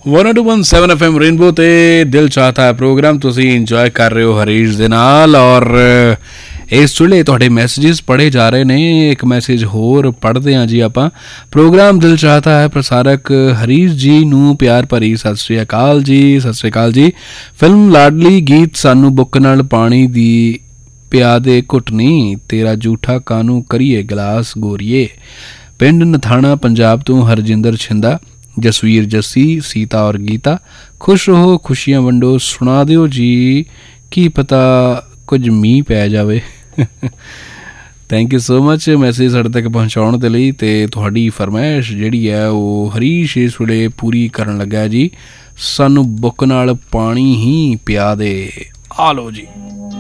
102.7 FM rainbow ते दिल चाहता है प्रोग्राम तुसी इंजॉय कर रहे हो हरीश दे नाल और इस वेले तुहाडे मैसेजेस पढ़े जा रहे ने। एक मैसेज होर पढ़ते हैं जी आपां। प्रोग्राम दिल चाहता है प्रसारक हरीश जी नूं प्यार भरी सत श्री अकाल जी। सत श्री अकाल जी। फिल्म लाडली गीत सानू बुक नाल पानी दी पिया दे घुटनी तेरा जूठा कानू करिए गिलास गोरीए। पिंड नथाणा पंजाब तो हरजिंदर छिंदा जसवीर जस्सी सीता और गीता खुश रहो खुशियां वंडो सुना दिओ जी की पता कुछ मीह पै जावे। Thank you so much message साढ़े तक पहुँचाने के लिए। तो तुहाडी फरमाइश जिहड़ी है वो हरीश इस वेले पूरी करन लगा जी। सानू बुक नाल पानी ही पिया दे। आ लो जी।